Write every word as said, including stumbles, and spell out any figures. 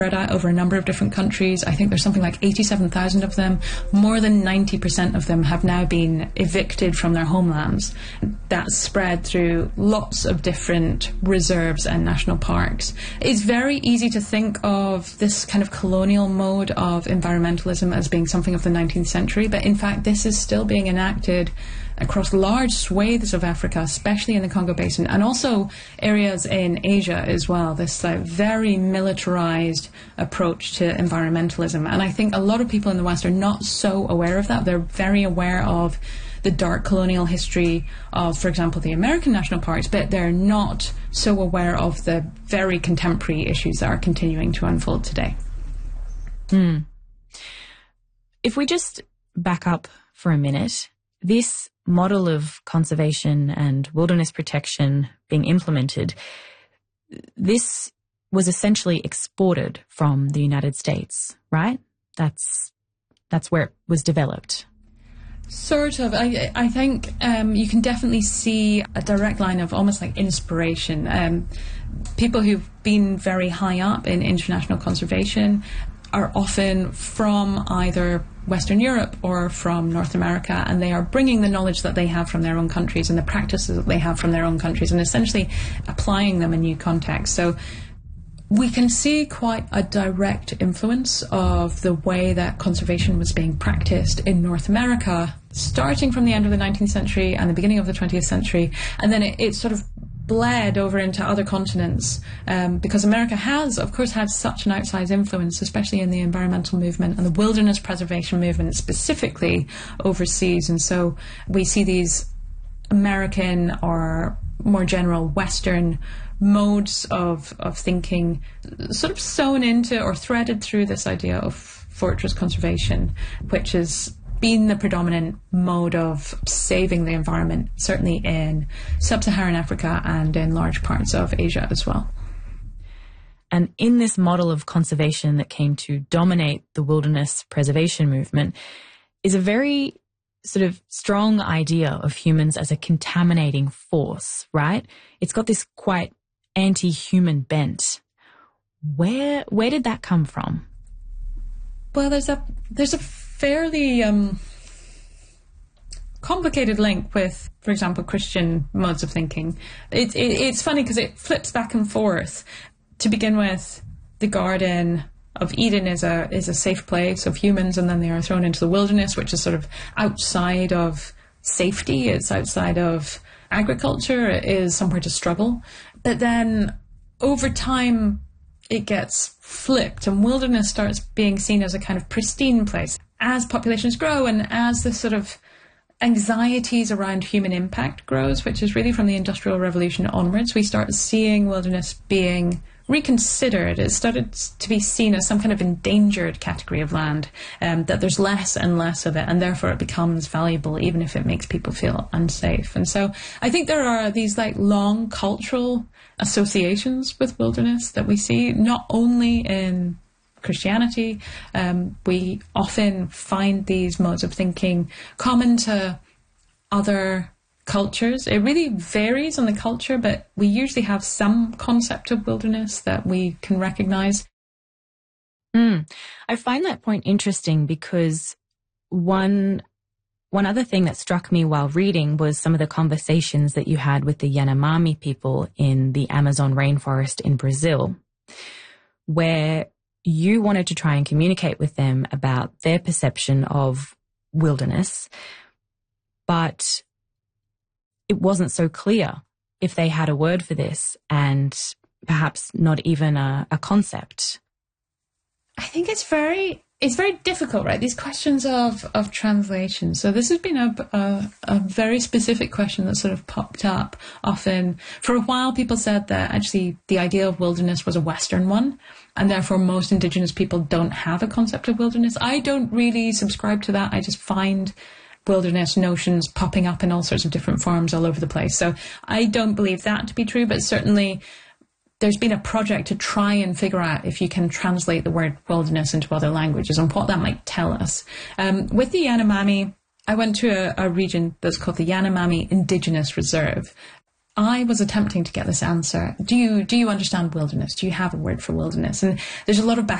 spread out over a number of different countries. I think there's something like eighty-seven thousand of them. More than ninety percent of them have now been evicted from their homelands. That's spread through lots of different reserves and national parks. It's very easy to think of this kind of colonial mode of environmentalism as being something of the nineteenth century, but in fact this is still being enacted across large swathes of Africa, especially in the Congo Basin, and also areas in Asia as well, this uh, very militarized approach to environmentalism. And I think a lot of people in the West are not so aware of that. They're very aware of the dark colonial history of, for example, the American national parks, but they're not so aware of the very contemporary issues that are continuing to unfold today. Mm. If we just back up for a minute, this model of conservation and wilderness protection being implemented, this was essentially exported from the United States, right? That's that's where it was developed. Sort of. I, I think um, you can definitely see a direct line of almost like inspiration. Um, people who've been very high up in international conservation are often from either Western Europe or from North America, and they are bringing the knowledge that they have from their own countries and the practices that they have from their own countries and essentially applying them in new contexts. So we can see quite a direct influence of the way that conservation was being practiced in North America, starting from the end of the nineteenth century and the beginning of the twentieth century, and then it, it sort of bled over into other continents, um, because America has, of course, had such an outsized influence, especially in the environmental movement and the wilderness preservation movement specifically overseas. And so we see these American or more general Western modes of, of thinking sort of sewn into or threaded through this idea of fortress conservation, which is been the predominant mode of saving the environment, certainly in sub-Saharan Africa and in large parts of Asia as well. And in this model of conservation that came to dominate the wilderness preservation movement is a very sort of strong idea of humans as a contaminating force, right? It's got this quite anti-human bent. Where where did that come from? Well, there's a there's a fairly um, complicated link with, for example, Christian modes of thinking. It, it, it's funny because it flips back and forth. To begin with, the Garden of Eden is a is a safe place of humans, and then they are thrown into the wilderness, which is sort of outside of safety. It's outside of agriculture. It is somewhere to struggle. But then over time, it gets flipped, and wilderness starts being seen as a kind of pristine place. As populations grow and as the sort of anxieties around human impact grows, which is really from the Industrial Revolution onwards, we start seeing wilderness being reconsidered. It started to be seen as some kind of endangered category of land, um, that there's less and less of it, and therefore it becomes valuable even if it makes people feel unsafe. And so I think there are these like long cultural associations with wilderness that we see not only in Christianity. Um, we often find these modes of thinking common to other cultures. It really varies on the culture, but we usually have some concept of wilderness that we can recognize. Mm. I find that point interesting because one one other thing that struck me while reading was some of the conversations that you had with the Yanomami people in the Amazon rainforest in Brazil, where you wanted to try and communicate with them about their perception of wilderness, but it wasn't so clear if they had a word for this and perhaps not even a, a concept. I think it's very it's very difficult, right? These questions of, of translation. So this has been a, a, a very specific question that sort of popped up often. For a while, people said that actually the idea of wilderness was a Western one, and therefore most Indigenous people don't have a concept of wilderness. I don't really subscribe to that. I just find wilderness notions popping up in all sorts of different forms all over the place. So I don't believe that to be true, but certainly there's been a project to try and figure out if you can translate the word wilderness into other languages and what that might tell us. Um, with the Yanomami, I went to a, a region that's called the Yanomami Indigenous Reserve. I was attempting to get this answer. Do you do you understand wilderness? Do you have a word for wilderness? And there's a lot of back